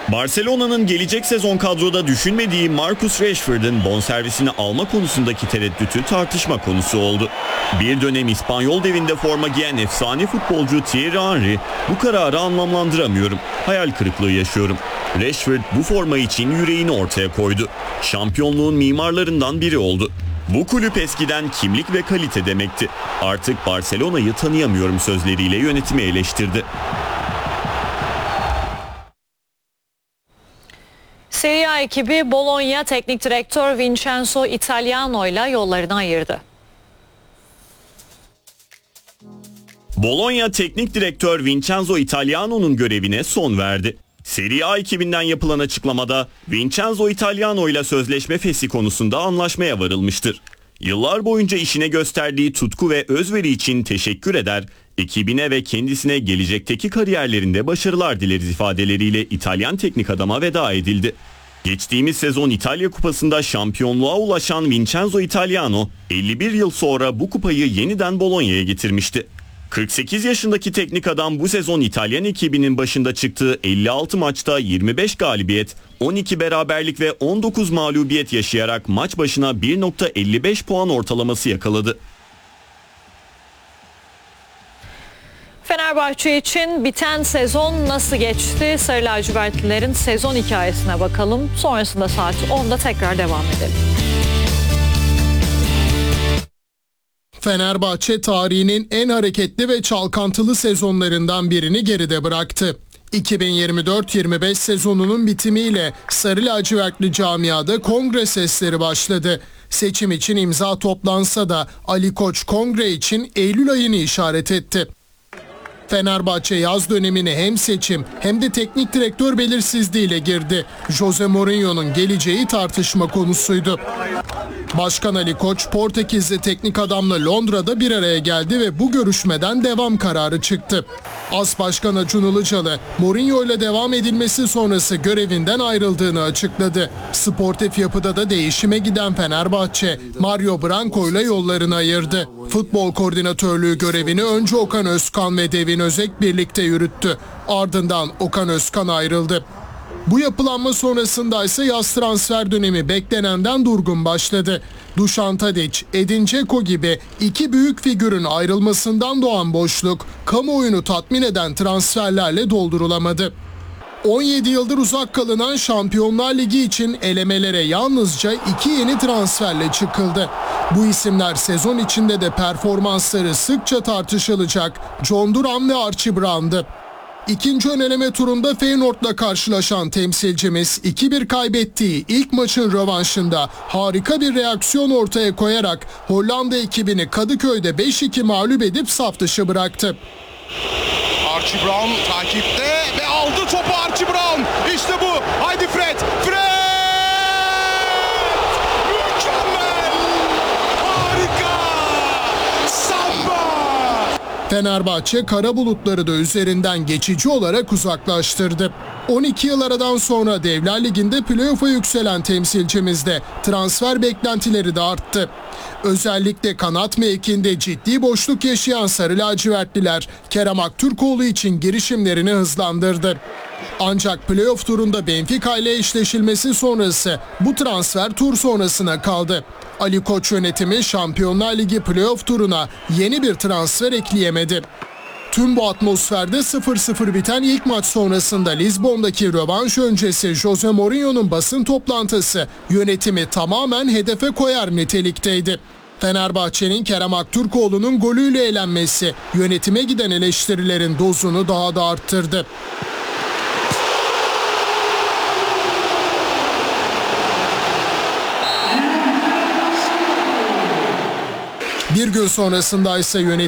Barcelona'nın gelecek sezon kadroda düşünmediği Marcus Rashford'un bonservisini alma konusundaki tereddütü tartışma konusu oldu. Bir dönem İspanyol devinde forma giyen efsane futbolcu Thierry Henry, "Bu kararı anlamlandıramıyorum, hayal kırıklığı yaşıyorum. Rashford bu forma için yüreğini ortaya koydu. Şampiyonluğun mimarlarından biri oldu. Bu kulüp eskiden kimlik ve kalite demekti. Artık Barcelona'yı tanıyamıyorum" sözleriyle yönetimi eleştirdi. Serie A ekibi Bologna Teknik Direktör Vincenzo Italiano ile yollarını ayırdı. Bologna Teknik Direktör Vincenzo Italiano'nun görevine son verdi. Serie A ekibinden yapılan açıklamada Vincenzo Italiano ile sözleşme fesih konusunda anlaşmaya varılmıştır. Yıllar boyunca işine gösterdiği tutku ve özveri için teşekkür eder, ekibine ve kendisine gelecekteki kariyerlerinde başarılar dileriz ifadeleriyle İtalyan teknik adama veda edildi. Geçtiğimiz sezon İtalya Kupası'nda şampiyonluğa ulaşan Vincenzo Italiano, 51 yıl sonra bu kupayı yeniden Bologna'ya getirmişti. 48 yaşındaki teknik adam bu sezon İtalyan ekibinin başında çıktığı 56 maçta 25 galibiyet, 12 beraberlik ve 19 mağlubiyet yaşayarak maç başına 1.55 puan ortalaması yakaladı. Fenerbahçe için biten sezon nasıl geçti? Sarı lacivertlilerin sezon hikayesine bakalım. Sonrasında saat 10'da tekrar devam edelim. Fenerbahçe tarihinin en hareketli ve çalkantılı sezonlarından birini geride bıraktı. 2024-25 sezonunun bitimiyle sarı lacivertli camiada kongre sesleri başladı. Seçim için imza toplansa da Ali Koç kongre için Eylül ayını işaret etti. Fenerbahçe yaz dönemine hem seçim hem de teknik direktör belirsizliğiyle girdi. Jose Mourinho'nun geleceği tartışma konusuydu. Başkan Ali Koç, Portekizli teknik adamla Londra'da bir araya geldi ve bu görüşmeden devam kararı çıktı. As Başkan Acun Ilıcalı, Mourinho ile devam edilmesi sonrası görevinden ayrıldığını açıkladı. Sportif yapıda da değişime giden Fenerbahçe, Mario Branco ile yollarını ayırdı. Futbol koordinatörlüğü görevini önce Okan Özkan ve Devin Özek birlikte yürüttü. Ardından Okan Özkan ayrıldı. Bu yapılanma sonrasında ise yaz transfer dönemi beklenenden durgun başladı. Dušan Tadić, Edin Dzeko gibi iki büyük figürün ayrılmasından doğan boşluk, kamuoyunu tatmin eden transferlerle doldurulamadı. 17 yıldır uzak kalınan Şampiyonlar Ligi için elemelere yalnızca 2 yeni transferle çıkıldı. Bu isimler sezon içinde de performansları sıkça tartışılacak John Duran ve Archie Brown'dı. İkinci ön eleme turunda Feyenoord'la karşılaşan temsilcimiz 2-1 kaybettiği ilk maçın rövanşında harika bir reaksiyon ortaya koyarak Hollanda ekibini Kadıköy'de 5-2 mağlup edip saf dışı bıraktı. Archie Brown takipte ve aldı topu Archie Brown. İşte bu. Haydi Fred. Fred! Mükemmel! Harika! Samba! Fenerbahçe kara bulutları da üzerinden geçici olarak uzaklaştırdı. 12 yıl aradan sonra Devler Ligi'nde playoff'a yükselen temsilcimizde transfer beklentileri de arttı. Özellikle kanat mevkinde ciddi boşluk yaşayan sarı lacivertliler Kerem Aktürkoğlu için girişimlerini hızlandırdı. Ancak playoff turunda Benfica ile eşleşilmesi sonrası bu transfer tur sonrasına kaldı. Ali Koç yönetimi Şampiyonlar Ligi playoff turuna yeni bir transfer ekleyemedi. Tüm bu atmosferde 0-0 biten ilk maç sonrasında Lizbon'daki rövanş öncesi Jose Mourinho'nun basın toplantısı yönetimi tamamen hedefe koyar nitelikteydi. Fenerbahçe'nin Kerem Aktürkoğlu'nun golüyle elenmesi yönetime giden eleştirilerin dozunu daha da arttırdı. Bir gün sonrasında ise yönetim